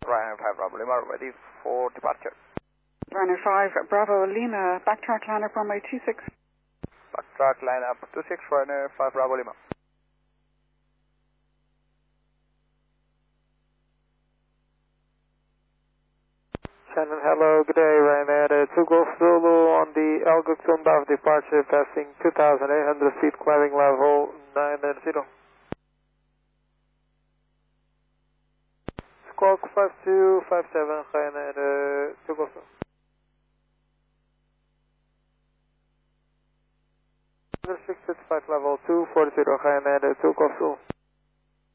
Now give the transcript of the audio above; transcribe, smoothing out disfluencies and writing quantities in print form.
Ryanair 5 Bravo Lima, ready for departure. Ryanair 5 Bravo Lima, backtrack lineup runway 26. Backtrack lineup 26, Ryanair 5 Bravo Lima. Shannon, hello, good day, Ryanair 2 Golf Zulu on the El Goktumba departure, passing 2,800 feet, climbing level 990. Squawk 5257, Ryanair 2 Golf Zulu. Restricted flight level 240, Ryanair 2 Golf Zulu.